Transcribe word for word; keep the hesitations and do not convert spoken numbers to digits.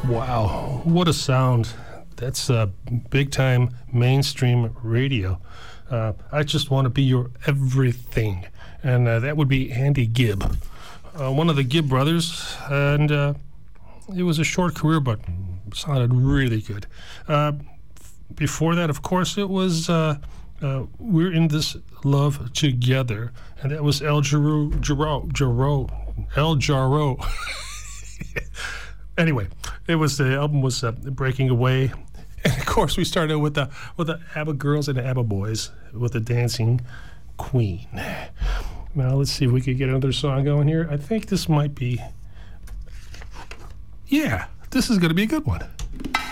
Wow, what a sound. That's uh, big-time mainstream radio. Uh, I just want to be your everything. And uh, that would be Andy Gibb, uh, one of the Gibb brothers. And uh, it was a short career, but sounded really good. Uh, before that, of course, it was uh, uh, We're in This Love Together. And that was El Jarreau, Jarreau, Jarreau, El Jarreau. Anyway, it was the album was uh, Breaking Away, and of course we started with the with the ABBA girls and the ABBA boys with the Dancing Queen. Now let's see if we could get another song going here. I think this might be, yeah, this is going to be a good one.